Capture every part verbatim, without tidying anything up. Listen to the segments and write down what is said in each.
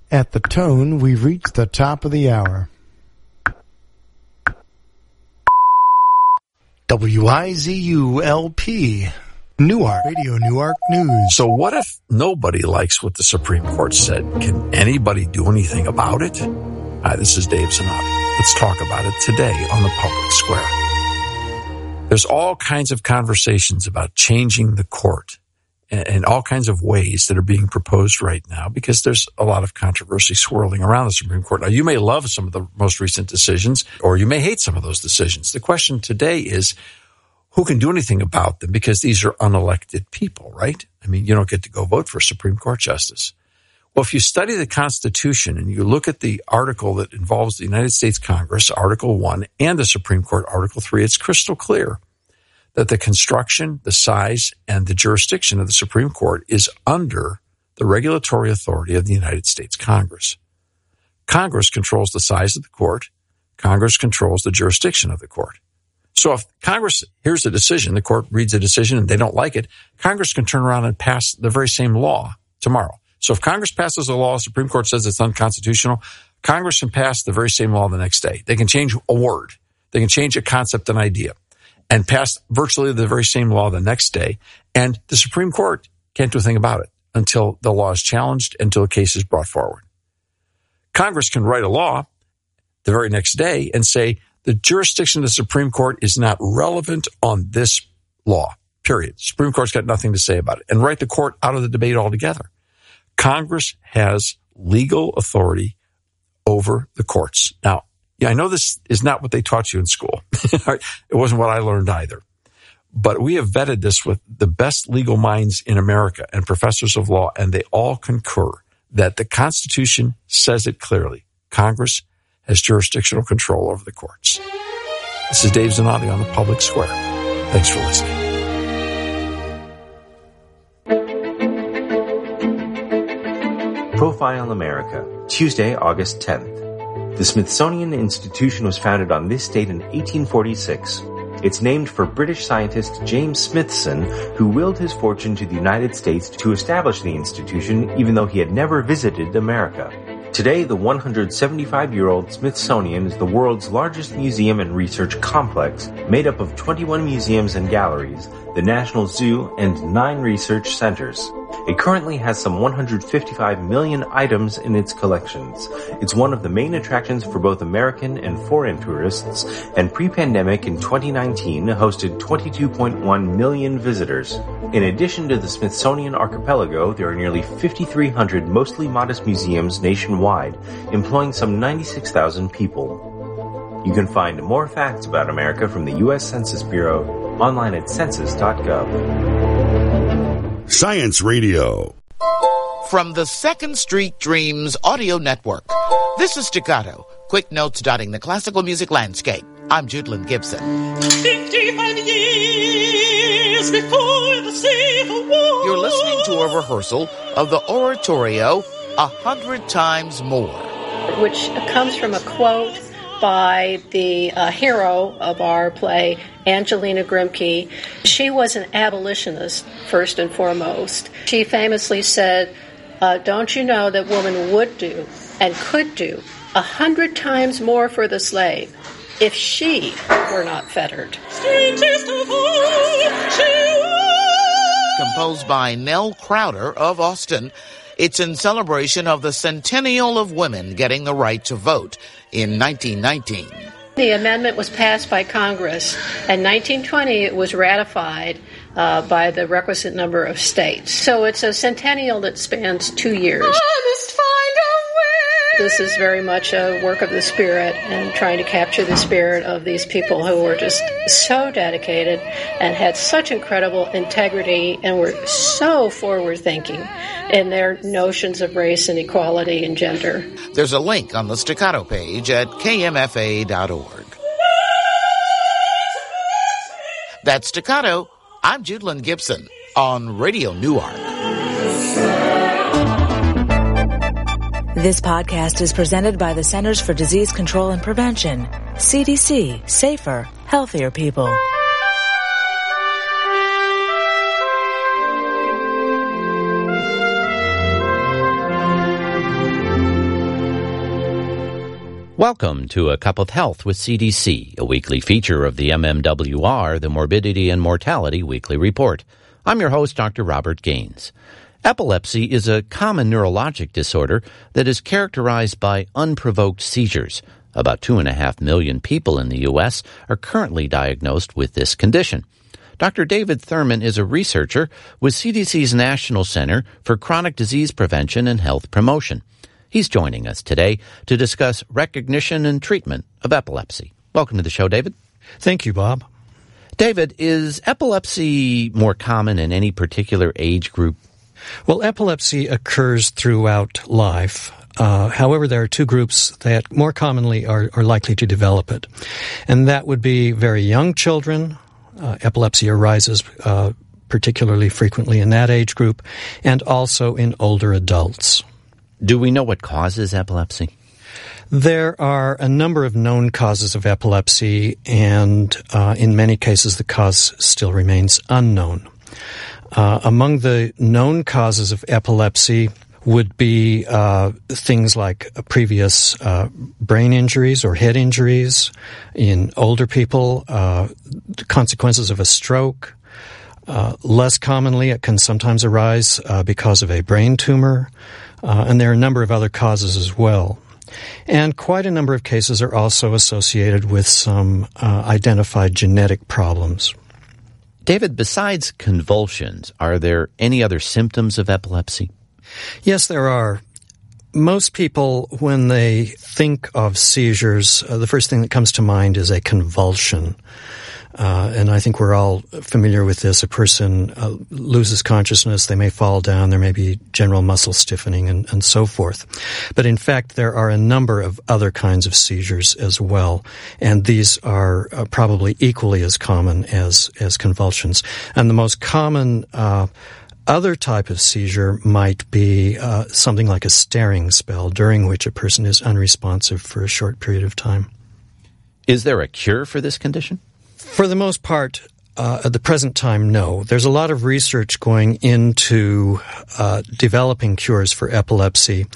At the tone, we've reached the top of the hour. W I Z U L P, Newark, Radio Newark News. So what if nobody likes what the Supreme Court said? Can anybody do anything about it? Hi, this is Dave Zanotti. Let's talk about it today on the Public Square. There's all kinds of conversations about changing the court and all kinds of ways that are being proposed right now because there's a lot of controversy swirling around the Supreme Court. Now, you may love some of the most recent decisions, or you may hate some of those decisions. The question today is, who can do anything about them? Because these are unelected people, right? I mean, you don't get to go vote for a Supreme Court justice. Well, if you study the Constitution and you look at the article that involves the United States Congress, Article one, and the Supreme Court, Article three, it's crystal clear that the construction, the size, and the jurisdiction of the Supreme Court is under the regulatory authority of the United States Congress. Congress controls the size of the court. Congress controls the jurisdiction of the court. So if Congress hears a decision, the court reads a decision, and they don't like it, Congress can turn around and pass the very same law tomorrow. So if Congress passes a law, the Supreme Court says it's unconstitutional, Congress can pass the very same law the next day. They can change a word. They can change a concept, an idea, and pass virtually the very same law the next day. And the Supreme Court can't do a thing about it until the law is challenged, until a case is brought forward. Congress can write a law the very next day and say the jurisdiction of the Supreme Court is not relevant on this law, period. Supreme Court's got nothing to say about it, and write the court out of the debate altogether. Congress has legal authority over the courts. Now, yeah, I know this is not what they taught you in school. It wasn't what I learned either. But we have vetted this with the best legal minds in America and professors of law, and they all concur that the Constitution says it clearly. Congress has jurisdictional control over the courts. This is Dave Zanotti on the Public Square. Thanks for listening. Profile America, Tuesday, August tenth. The Smithsonian Institution was founded on this date in eighteen forty-six. It's named for British scientist James Smithson, who willed his fortune to the United States to establish the institution, even though he had never visited America. Today, the one hundred seventy-five-year-old Smithsonian is the world's largest museum and research complex, made up of twenty-one museums and galleries, the National Zoo, and nine research centers. It currently has some one hundred fifty-five million items in its collections. It's one of the main attractions for both American and foreign tourists, and pre-pandemic in twenty nineteen hosted twenty-two point one million visitors. In addition to the Smithsonian Archipelago, there are nearly fifty-three hundred mostly modest museums nationwide, employing some ninety-six thousand people. You can find more facts about America from the U S Census Bureau online at census dot gov. Science Radio. From the Second Street Dreams Audio Network, this is Staccato, quick notes dotting the classical music landscape. I'm Judelyn Gibson. Fifty-five years before the Civil War. You're listening to a rehearsal of the oratorio A Hundred Times More, which comes from a quote by the uh, hero of our play, Angelina Grimke. She was an abolitionist, first and foremost. She famously said, uh, don't you know that woman would do and could do a hundred times more for the slave if she were not fettered. Strangest of all, she was. Composed by Nell Crowder of Austin, it's in celebration of the centennial of women getting the right to vote in nineteen nineteen. The amendment was passed by Congress. In nineteen twenty, it was ratified uh, by the requisite number of states. So it's a centennial that spans two years. I must find a way. This is very much a work of the spirit and trying to capture the spirit of these people who were just so dedicated and had such incredible integrity and were so forward-thinking in their notions of race and equality and gender. There's a link on the Staccato page at K M F A dot org. That's Staccato. I'm Judelyn Gibson on Radio Newark. This podcast is presented by the Centers for Disease Control and Prevention. C D C. Safer, healthier people. Welcome to A Cup of Health with C D C, a weekly feature of the M M W R, the Morbidity and Mortality Weekly Report. I'm your host, Doctor Robert Gaines. Epilepsy is a common neurologic disorder that is characterized by unprovoked seizures. About two and a half million people in the U S are currently diagnosed with this condition. Doctor David Thurman is a researcher with C D C's National Center for Chronic Disease Prevention and Health Promotion. He's joining us today to discuss recognition and treatment of epilepsy. Welcome to the show, David. Thank you, Bob. David, is epilepsy more common in any particular age group? Well, epilepsy occurs throughout life. Uh, however, there are two groups that more commonly are, are likely to develop it. And that would be very young children. Uh, epilepsy arises uh, particularly frequently in that age group, and also in older adults. Do we know what causes epilepsy? There are a number of known causes of epilepsy, and uh, in many cases the cause still remains unknown. Uh, among the known causes of epilepsy would be uh, things like previous uh, brain injuries or head injuries in older people, uh, consequences of a stroke. Uh, less commonly, it can sometimes arise uh, because of a brain tumor. Uh, and there are a number of other causes as well. And quite a number of cases are also associated with some uh, identified genetic problems. David, besides convulsions, are there any other symptoms of epilepsy? Yes, there are. Most people, when they think of seizures, uh, the first thing that comes to mind is a convulsion. Uh, and I think we're all familiar with this. A person uh, loses consciousness, they may fall down, there may be general muscle stiffening and, and so forth. But in fact, there are a number of other kinds of seizures as well, and these are uh, probably equally as common as, as convulsions. And the most common uh, other type of seizure might be uh, something like a staring spell, during which a person is unresponsive for a short period of time. Is there a cure for this condition? For the most part, uh, at the present time, no. There's a lot of research going into uh, developing cures for epilepsy,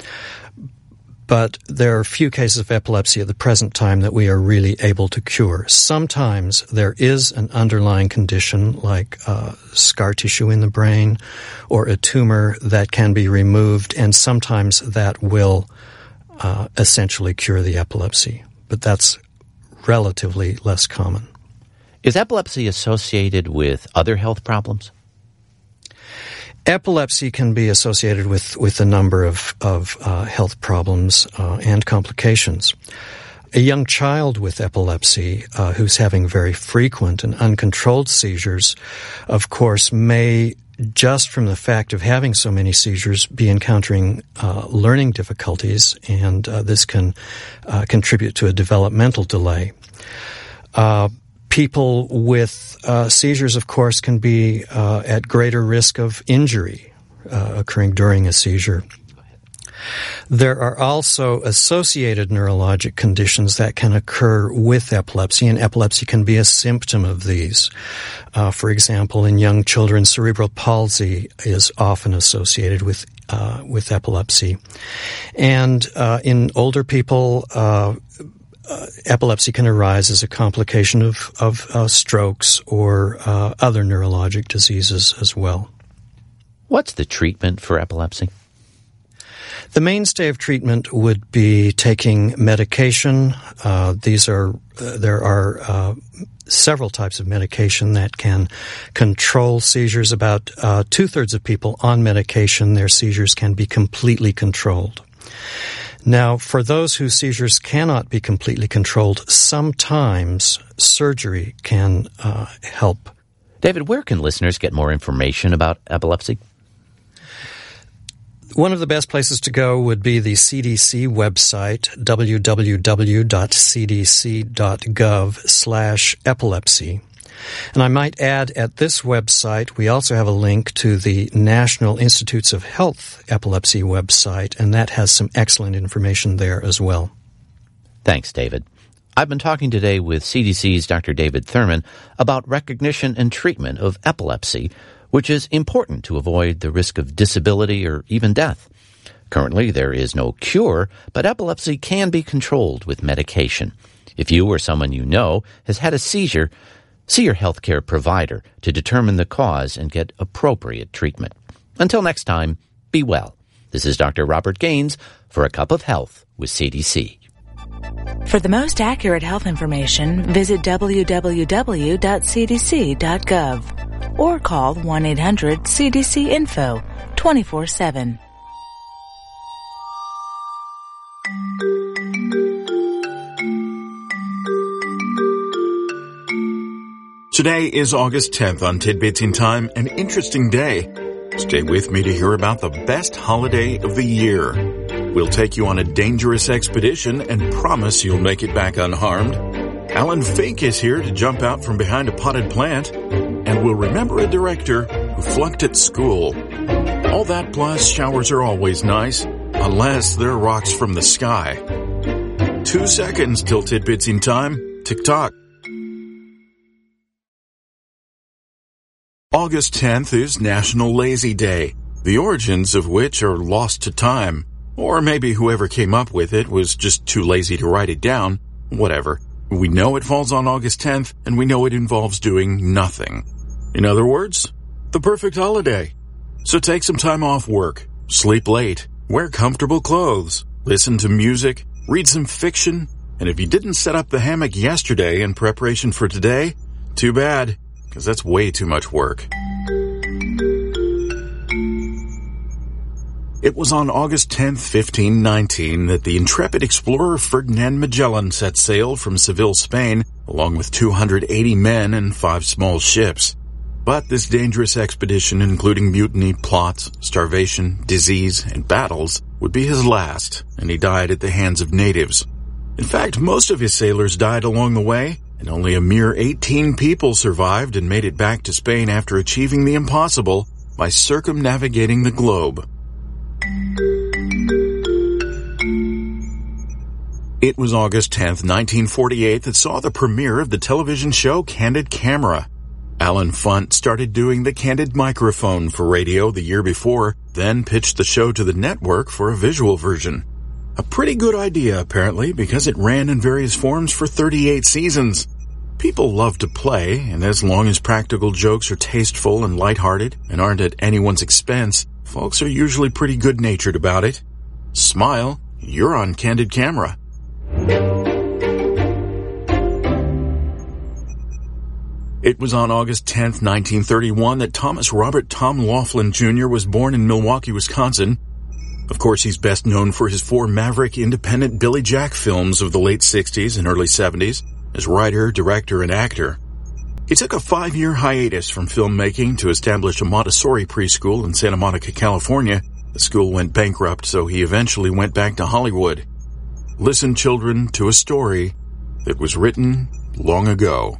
but there are few cases of epilepsy at the present time that we are really able to cure. Sometimes there is an underlying condition like uh, scar tissue in the brain or a tumor that can be removed, and sometimes that will uh, essentially cure the epilepsy, but that's relatively less common. Is epilepsy associated with other health problems? Epilepsy can be associated with, with a number of, of uh, health problems uh, and complications. A young child with epilepsy uh, who's having very frequent and uncontrolled seizures, of course, may, just from the fact of having so many seizures, be encountering uh, learning difficulties, and uh, this can uh, contribute to a developmental delay. Uh, People with uh, seizures, of course, can be uh, at greater risk of injury uh, occurring during a seizure. There are also associated neurologic conditions that can occur with epilepsy, and epilepsy can be a symptom of these. Uh, for example, in young children, cerebral palsy is often associated with uh, with epilepsy. And uh, in older people, uh Uh, epilepsy can arise as a complication of, of uh, strokes or uh, other neurologic diseases as well. What's the treatment for epilepsy? The mainstay of treatment would be taking medication. Uh, these are uh, there are uh, several types of medication that can control seizures. About uh, two-thirds of people on medication, their seizures can be completely controlled. Now, for those whose seizures cannot be completely controlled, sometimes surgery can uh, help. David, where can listeners get more information about epilepsy? One of the best places to go would be the C D C website, w w w dot c d c dot gov slash epilepsy. And I might add, at this website, we also have a link to the National Institutes of Health Epilepsy website, and that has some excellent information there as well. Thanks, David. I've been talking today with C D C's Doctor David Thurman about recognition and treatment of epilepsy, which is important to avoid the risk of disability or even death. Currently, there is no cure, but epilepsy can be controlled with medication. If you or someone you know has had a seizure, see your healthcare provider to determine the cause and get appropriate treatment. Until next time, be well. This is Doctor Robert Gaines for A Cup of Health with C D C. For the most accurate health information, visit w w w dot c d c dot gov or call one eight hundred C D C info twenty-four seven. Today is August tenth on Tidbits in Time, an interesting day. Stay with me to hear about the best holiday of the year. We'll take you on a dangerous expedition and promise you'll make it back unharmed. Alan Fink is here to jump out from behind a potted plant, and we'll remember a director who flunked at school. All that plus showers are always nice, unless they're rocks from the sky. Two seconds till Tidbits in Time. Tick-tock. August tenth is National Lazy Day, the origins of which are lost to time. Or maybe whoever came up with it was just too lazy to write it down. Whatever. We know it falls on August tenth, and we know it involves doing nothing. In other words, the perfect holiday. So take some time off work, sleep late, wear comfortable clothes, listen to music, read some fiction, and if you didn't set up the hammock yesterday in preparation for today, too bad, because that's way too much work. It was on August tenth, fifteen nineteen, that the intrepid explorer Ferdinand Magellan set sail from Seville, Spain, along with two hundred eighty men and five small ships. But this dangerous expedition, including mutiny, plots, starvation, disease, and battles, would be his last, and he died at the hands of natives. In fact, most of his sailors died along the way, and only a mere eighteen people survived and made it back to Spain after achieving the impossible by circumnavigating the globe. It was August tenth, nineteen forty-eight that saw the premiere of the television show Candid Camera. Alan Funt started doing the candid microphone for radio the year before, then pitched the show to the network for a visual version. A pretty good idea, apparently, because it ran in various forms for thirty-eight seasons. People love to play, and as long as practical jokes are tasteful and lighthearted and aren't at anyone's expense, folks are usually pretty good-natured about it. Smile, you're on Candid Camera. It was on August tenth, nineteen thirty-one that Thomas Robert Tom Laughlin Junior was born in Milwaukee, Wisconsin. Of course, he's best known for his four maverick independent Billy Jack films of the late sixties and early seventies as writer, director, and actor. He took a five-year hiatus from filmmaking to establish a Montessori preschool in Santa Monica, California. The school went bankrupt, so he eventually went back to Hollywood. Listen, children, to a story that was written long ago.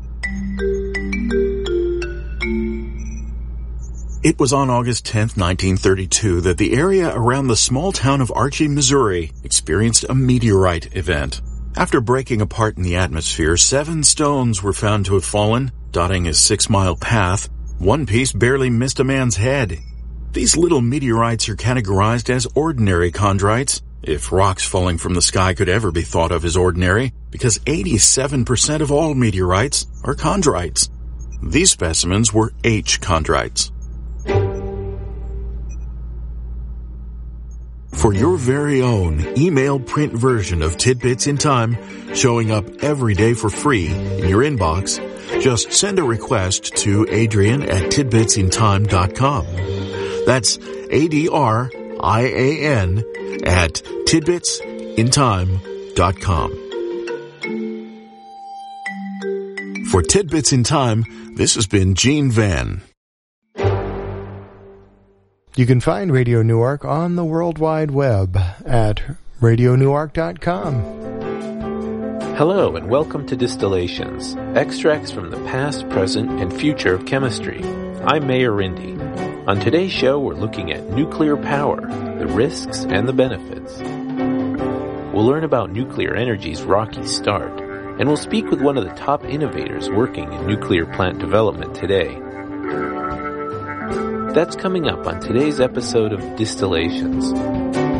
It was on August tenth, nineteen thirty-two that the area around the small town of Archie, Missouri experienced a meteorite event. After breaking apart in the atmosphere, seven stones were found to have fallen, dotting a six-mile path. One piece barely missed a man's head. These little meteorites are categorized as ordinary chondrites, if rocks falling from the sky could ever be thought of as ordinary, because eighty-seven percent of all meteorites are chondrites. These specimens were H chondrites. For your very own email print version of Tidbits in Time, showing up every day for free in your inbox, just send a request to Adrian at tidbits in time dot com. That's A D R I A N at tidbits in time dot com. For Tidbits in Time, this has been Gene Van. You can find Radio Newark on the World Wide Web at radio newark dot com. Hello and welcome to Distillations, extracts from the past, present, and future of chemistry. I'm Mayor Rindy. On today's show, we're looking at nuclear power, the risks and the benefits. We'll learn about nuclear energy's rocky start, and we'll speak with one of the top innovators working in nuclear plant development today. That's coming up on today's episode of Distillations.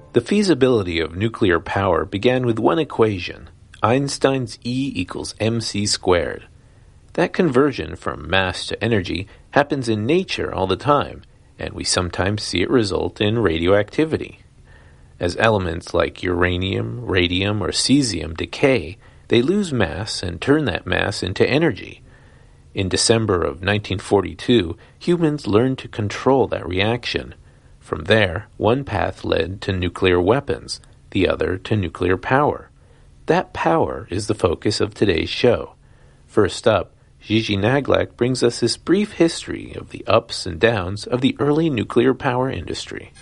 The feasibility of nuclear power began with one equation, Einstein's E equals mc squared. That conversion from mass to energy happens in nature all the time, and we sometimes see it result in radioactivity. As elements like uranium, radium, or cesium decay, they lose mass and turn that mass into energy. In December of nineteen forty-two, humans learned to control that reaction. From there, one path led to nuclear weapons, the other to nuclear power. That power is the focus of today's show. First up, Gigi Naglak brings us this brief history of the ups and downs of the early nuclear power industry.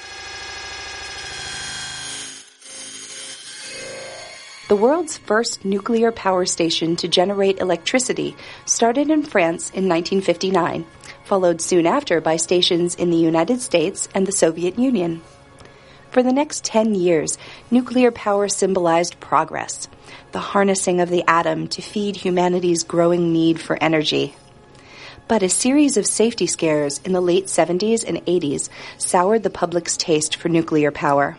The world's first nuclear power station to generate electricity started in France in nineteen fifty-nine, followed soon after by stations in the United States and the Soviet Union. For the next ten years, nuclear power symbolized progress, the harnessing of the atom to feed humanity's growing need for energy. But a series of safety scares in the late seventies and eighties soured the public's taste for nuclear power.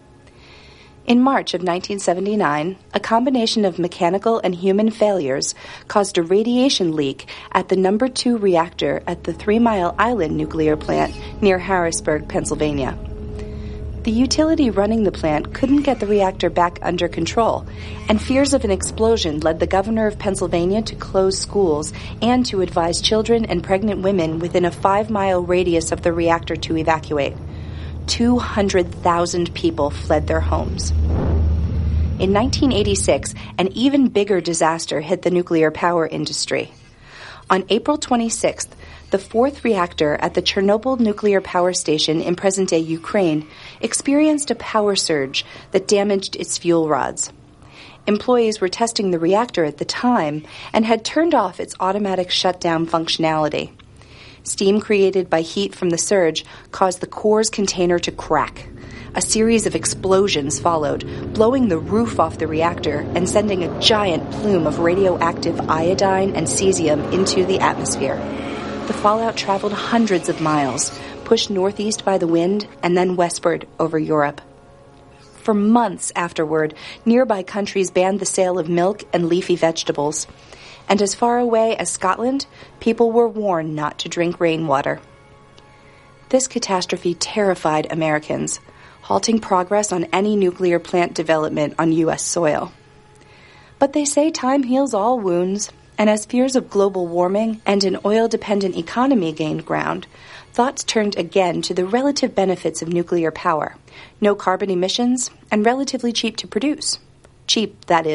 In March of nineteen seventy-nine, a combination of mechanical and human failures caused a radiation leak at the number two reactor at the Three Mile Island nuclear plant near Harrisburg, Pennsylvania. The utility running the plant couldn't get the reactor back under control, and fears of an explosion led the governor of Pennsylvania to close schools and to advise children and pregnant women within a five-mile radius of the reactor to evacuate. two hundred thousand people fled their homes. In nineteen eighty-six, an even bigger disaster hit the nuclear power industry. On April twenty-sixth, the fourth reactor at the Chernobyl nuclear power station in present-day Ukraine experienced a power surge that damaged its fuel rods. Employees were testing the reactor at the time and had turned off its automatic shutdown functionality. Steam created by heat from the surge caused the core's container to crack. A series of explosions followed, blowing the roof off the reactor and sending a giant plume of radioactive iodine and cesium into the atmosphere. The fallout traveled hundreds of miles, pushed northeast by the wind, and then westward over Europe. For months afterward, nearby countries banned the sale of milk and leafy vegetables. And as far away as Scotland, people were warned not to drink rainwater. This catastrophe terrified Americans, halting progress on any nuclear plant development on U S soil. But they say time heals all wounds, and as fears of global warming and an oil-dependent economy gained ground, thoughts turned again to the relative benefits of nuclear power: no carbon emissions and relatively cheap to produce. Cheap, that is.